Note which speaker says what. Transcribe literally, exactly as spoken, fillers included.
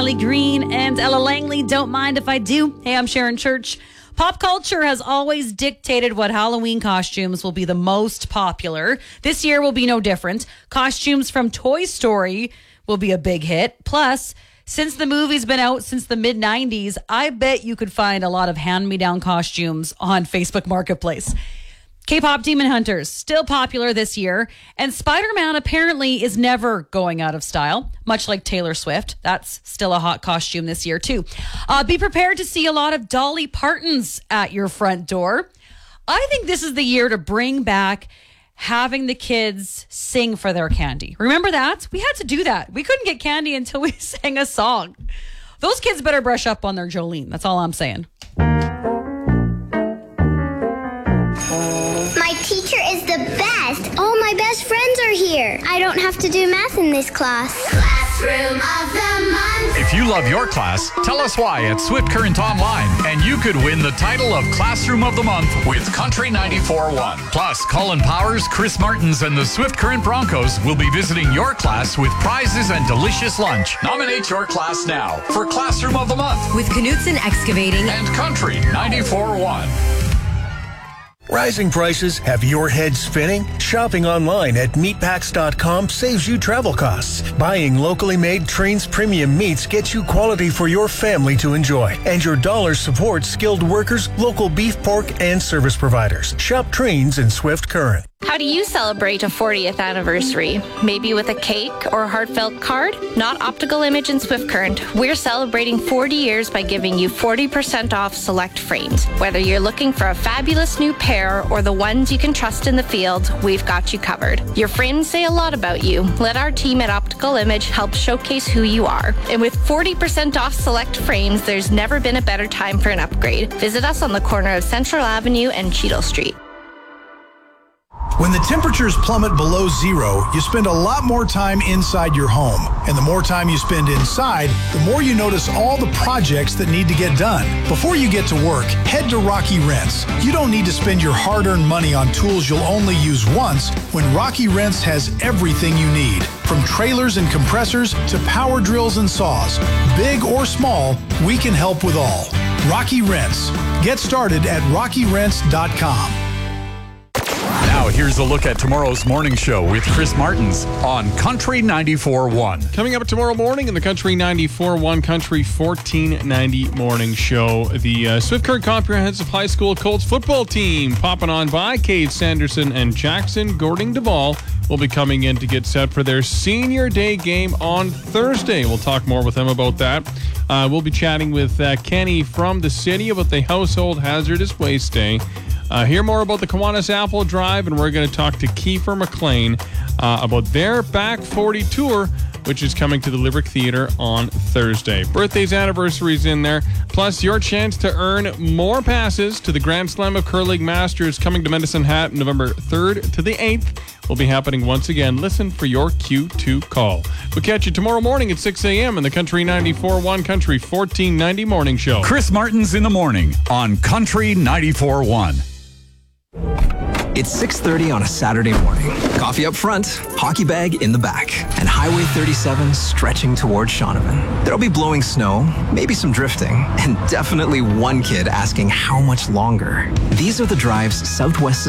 Speaker 1: Ellie Green and Ella Langley, Don't Mind If I Do. Hey, I'm Sharon Church. Pop culture has always dictated what Halloween costumes will be the most popular. This year will be no different. Costumes from Toy Story will be a big hit. Plus, since the movie's been out since the mid nineties, I bet you could find a lot of hand-me-down costumes on Facebook Marketplace. K-pop Demon Hunters, still popular this year. And Spider-Man apparently is never going out of style, much like Taylor Swift. That's still a hot costume this year, too. Uh, be prepared to see a lot of Dolly Partons at your front door. I think this is the year to bring back having the kids sing for their candy. Remember that? We had to do that. We couldn't get candy until we sang a song. Those kids better brush up on their Jolene. That's all I'm saying.
Speaker 2: My teacher is the best. All my best friends are here. I don't have to do math in this class. Classroom of the Month.
Speaker 3: If you love your class, tell us why at Swift Current Online, and you could win the title of Classroom of the Month with Country ninety-four point one. Plus, Colin Powers, Chris Martins, and the Swift Current Broncos will be visiting your class with prizes and delicious lunch. Nominate your class now for Classroom of the Month
Speaker 4: with Knutson Excavating
Speaker 3: and Country ninety-four point one.
Speaker 5: Rising prices have your head spinning? Shopping online at meatpacks dot com saves you travel costs. Buying locally made Trains premium meats gets you quality for your family to enjoy. And your dollars support skilled workers, local beef, pork, and service providers. Shop Trains in Swift Current.
Speaker 6: How do you celebrate a fortieth anniversary? Maybe with a cake or a heartfelt card? Not Optical Image and Swift Current. We're celebrating forty years by giving you forty percent off select frames. Whether you're looking for a fabulous new pair or the ones you can trust in the field, we've got you covered. Your frames say a lot about you. Let our team at Optical Image help showcase who you are. And with forty percent off select frames, there's never been a better time for an upgrade. Visit us on the corner of Central Avenue and Cheadle Street.
Speaker 7: When the temperatures plummet below zero, you spend a lot more time inside your home. And the more time you spend inside, the more you notice all the projects that need to get done. Before you get to work, head to Rocky Rents. You don't need to spend your hard-earned money on tools you'll only use once when Rocky Rents has everything you need. From trailers and compressors to power drills and saws. Big or small, we can help with all. Rocky Rents. Get started at rocky rents dot com.
Speaker 3: Now, here's a look at tomorrow's morning show with Chris Martins on Country ninety-four point one.
Speaker 8: Coming up tomorrow morning in the Country ninety-four point one Country fourteen ninety morning show, the uh, Swift Current Comprehensive High School Colts football team popping on by. Cade Sanderson and Jackson Gording Duvall will be coming in to get set for their senior day game on Thursday. We'll talk more with them about that. Uh, we'll be chatting with uh, Kenny from the city about the Household Hazardous Waste Day. Uh, hear more about the Kiwanis Apple Drive, and we're going to talk to Kiefer McLean uh, about their Back forty tour, which is coming to the Limerick Theatre on Thursday. Birthdays, anniversaries in there, plus your chance to earn more passes to the Grand Slam of Curling Masters coming to Medicine Hat November third to the eighth. Will be happening once again. Listen for your Q two call. We'll catch you tomorrow morning at six a.m. in the Country ninety-four point one Country fourteen ninety morning show.
Speaker 3: Chris Martins in the morning on Country ninety-four point one.
Speaker 9: It's six thirty on a Saturday morning. Coffee up front, hockey bag in the back, and Highway thirty-seven stretching towards Shaunavon. There'll be blowing snow, maybe some drifting, and definitely one kid asking how much longer. These are the drives Southwest